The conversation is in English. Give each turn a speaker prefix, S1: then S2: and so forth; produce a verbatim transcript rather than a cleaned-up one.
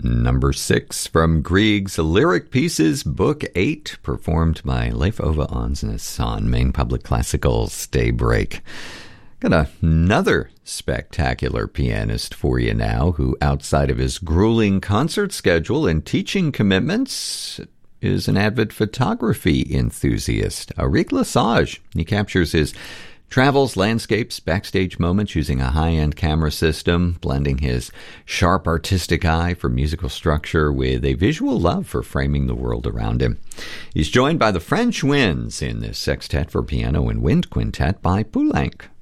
S1: Number six from Grieg's Lyric Pieces, Book eight, performed by Leif Ove Ansnes on Maine Public Classical's Daybreak. Got another spectacular pianist for you now, who, outside of his grueling concert schedule and teaching commitments, is an avid photography enthusiast. Auric Lesage. He captures his travels, landscapes, backstage moments using a high-end camera system, blending his sharp artistic eye for musical structure with a visual love for framing the world around him. He's joined by the French Winds in this sextet for piano and wind quintet by Poulenc.